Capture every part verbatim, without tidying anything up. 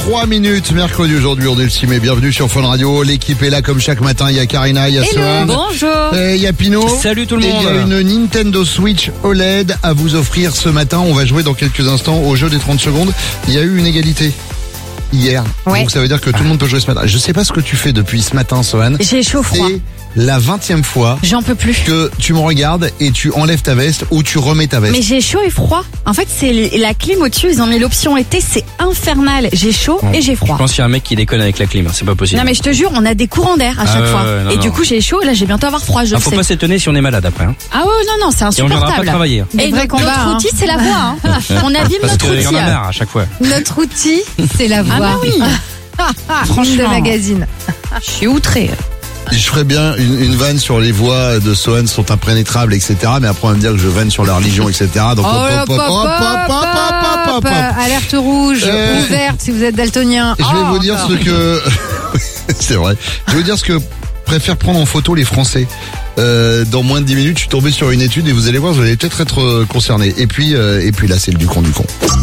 trois minutes, mercredi aujourd'hui, on est le six mai. Bienvenue sur Fun Radio. L'équipe est là comme chaque matin. Il y a Karina, il y a Sohan. Bonjour. Et il y a Pino. Salut tout le et monde. il y a une Nintendo Switch O L E D à vous offrir ce matin. On va jouer dans quelques instants au jeu des trente secondes. Il y a eu une égalité hier. Ouais. Donc ça veut dire que tout le monde peut jouer ce matin. Je sais pas ce que tu fais depuis ce matin, Sohan. J'ai chaud froid. C'est la vingtième fois J'en peux plus. que tu me regardes et tu enlèves ta veste ou tu remets ta veste. Mais j'ai chaud et froid. En fait, c'est la clim au-dessus. Ils ont mis l'option été. C'est infernal. J'ai chaud et j'ai Je froid. pense qu'il y a un mec qui déconne avec la clim, c'est pas possible. Non mais je te jure, on a des courants d'air à Ah chaque ouais, fois. ouais, non, et non. du coup, j'ai chaud. Là, j'ai bientôt avoir froid. Je Ah, le faut sais. pas s'étonner si on est malade après. Hein. Ah ouais, non, non, c'est Et on viendra pas insupportable. travailler. Et vrai notre, combat, notre hein. outil, c'est la voix. Hein. On abîme Parce notre qu'il y en outil. a marre à chaque fois. Notre outil, c'est la voix. Ah bah oui. Franchement. De magazine. Je suis outrée. Je ferais bien une, une vanne sur les voix de Sohan sont impénétrables, et cetera. Mais après on va me dire que je vanne sur la religion, et cetera. Donc Oh, hop, hop, hop, hop, hop, hop, hop, hop, hop. Alerte rouge, Euh, ouverte si vous êtes daltonien. Je vais Oh, vous dire encore. ce que c'est vrai. Je vais vous dire ce que préfèrent prendre en photo les Français. Euh, dans moins de dix minutes, je suis tombé sur une étude et vous allez voir, vous allez peut-être être euh, concernés. Et puis, euh, et puis là, c'est le du con du con.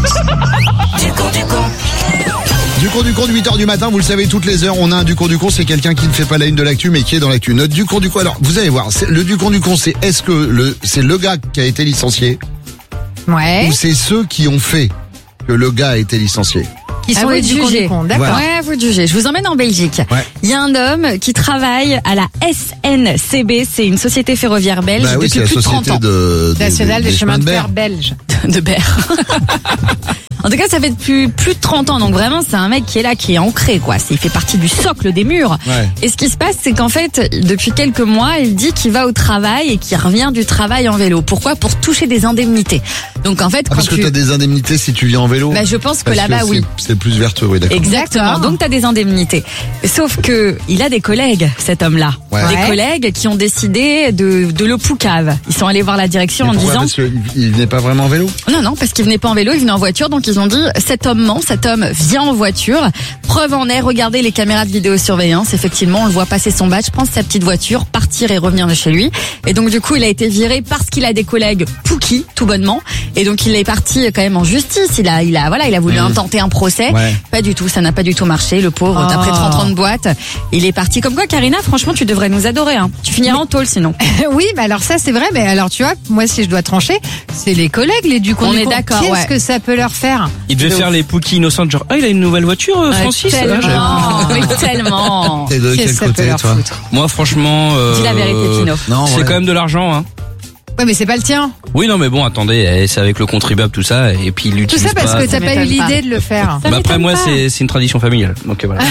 Du con du con de huit heures du matin, vous le savez, toutes les heures, on a un du con du con, c'est quelqu'un qui ne fait pas la une de l'actu, mais qui est dans l'actu. Notre du con du con, alors, vous allez voir, c'est- le du con du con, c'est est-ce que le, c'est le gars qui a été licencié, Ouais. ou c'est ceux qui ont fait que le gars a été licencié? Qui À sont vous les de du con juger. du con. D'accord. Voilà. Ouais, vous jugez. Je vous emmène en Belgique. Ouais. Il y a un homme qui travaille à la S N C B, c'est une société ferroviaire belge Bah oui, depuis c'est la plus de trente société ans. de, de- National des, chemins de fer fer. belges. De Berre. En tout cas, ça fait depuis plus de trente ans. Donc vraiment, c'est un mec qui est là, qui est ancré, quoi. C'est- Il fait partie du socle des murs. Ouais. Et ce qui se passe, c'est qu'en fait, depuis quelques mois, il dit qu'il va au travail et qu'il revient du travail en vélo. Pourquoi? Pour toucher des indemnités. Donc en fait, Ah, quand parce que tu... t'as des indemnités si tu viens en vélo? Bah, je pense que Parce là-bas, c'est- oui. C'est plus vertueux, oui, d'accord. Exactement. D'accord. Donc, tu as des indemnités. Sauf que il a des collègues, cet homme-là. Ouais. Des Ouais. collègues qui ont décidé de, de le poucave. Ils sont allés voir la direction Mais en pourquoi? disant... Parce qu'il il venait pas vraiment en vélo? Non, non, parce qu'il venait pas en vélo, il venait en voiture. Donc, ils ont dit, cet homme ment, cet homme vient en voiture. Preuve en est, regardez les caméras de vidéosurveillance. Effectivement, on le voit passer son badge, prendre sa petite voiture, partir et revenir de chez lui. Et donc, du coup, il a été viré parce qu'il a des collègues pouki, tout bonnement. Et donc, il est parti quand même en justice. Il a, il a, voilà, il a voulu Mmh. intenter un procès. Ouais. Pas du tout, ça n'a pas du tout marché. Le pauvre, Oh. après trente ans de boîte, il est parti. Comme quoi, Karina, franchement, tu devrais nous adorer. Hein. Tu finiras en tôle sinon. Oui, mais alors ça c'est vrai, mais alors tu vois, moi si je dois trancher, c'est les collègues, les du con On du est con. d'accord, Qu'est-ce ouais. que ça peut leur faire? Il devait De faire ouf. les Pookie innocentes, genre ah il a une nouvelle voiture, euh, Francis. Ouais, Ah, j'avais- tellement, oui, tellement. T'es de Qu'est-ce quel que ça peut côté, leur toi? foutre? Moi franchement. euh, Dis la vérité, Pino. Non, C'est ouais. quand même de l'argent. Hein. Ouais, mais c'est pas le tien. Oui non mais bon attendez, eh, c'est avec le contribuable tout ça et puis il Tout l'utilise ça parce pas. que t'as Ça pas eu m'étonne pas. l'idée de le faire. Ça Bah après m'étonne moi pas. c'est c'est une tradition familiale. Donc euh, voilà.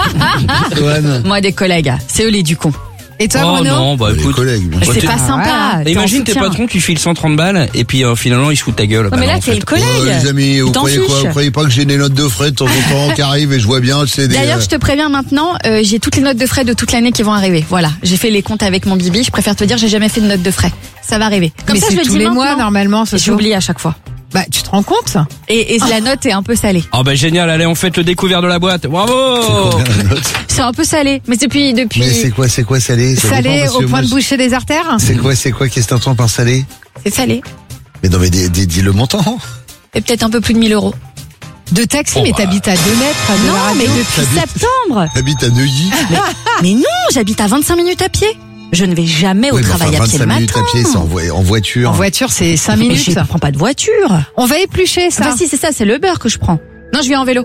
Sohan. Moi, des collègues, c'est eux les du con. Et toi, Oh Bruno? non bah Les écoute. collègues, bien Mais sûr. c'est t'es- pas sympa. voilà. t'es en Imagine tes soutien. patrons, tu files cent trente balles et puis euh, finalement ils se foutent ta gueule. Non, Bah mais là, en c'est fait. le collègue. Oh, les amis, vous Tu t'en croyez quoi? fiches. Vous croyez pas que j'ai des notes de frais de temps en temps qui arrivent et je vois bien, c'est des. D'ailleurs, euh, je te préviens maintenant, euh, j'ai toutes les notes de frais de toute l'année qui vont arriver. Voilà, j'ai fait les comptes avec mon bibi. Je préfère te dire, j'ai jamais fait de notes de frais. Ça va arriver. Comme Mais ça, c'est je le tous dis les mois maintenant. normalement, ce show. J'oublie à chaque fois. Bah, tu te rends compte? Et, et la note est un peu salée. Oh bah génial, allez on fête le découvert de la boîte. Bravo. combien la note? C'est un peu salé, mais depuis depuis. Mais c'est quoi, c'est quoi salé? Ça Salé dépend, parce au que point moi, de je- boucher des artères? C'est quoi, c'est quoi, qu'est-ce que t'entends par salé? C'est salé. Mais non, mais dis, dis, dis le montant. Et peut-être un peu plus de mille euros. De taxi, Oh, mais bah. t'habites à deux mètres de la Non, radio. mais depuis T'habites- septembre. T'habites à Neuilly. Mais non, j'habite à vingt-cinq minutes à pied. Je ne vais jamais au Oui, mais travail enfin, à pied le vingt-cinq minutes matin. à pied, c'est en, vo- en voiture. En voiture, c'est cinq Mais minutes. je ne prends pas de voiture. On va éplucher ça. Bah si, c'est ça, c'est le beurre que je prends. Non, je viens en vélo.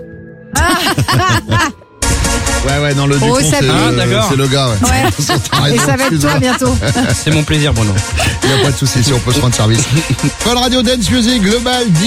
Ouais, ouais, non, le du Oh, con, ça c'est pique. Ah, le, d'accord. c'est le gars, ouais. Ouais. T'as raison, Et ça va être excuse-moi. toi bientôt. C'est mon plaisir Bruno. Il n'y a pas de souci, si on peut se rendre service. Fun Radio Dance Music Global